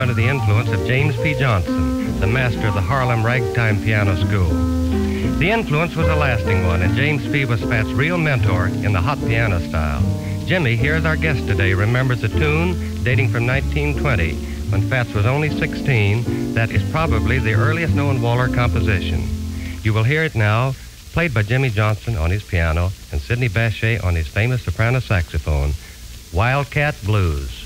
Under the influence of James P. Johnson, the master of the Harlem Ragtime Piano School. The influence was a lasting one, and James P. was Fat's real mentor in the hot piano style. Jimmy, here as our guest today, remembers a tune dating from 1920, when Fats was only 16, that is probably the earliest known Waller composition. You will hear it now, played by Jimmy Johnson on his piano and Sidney Bechet on his famous soprano saxophone, Wildcat Blues.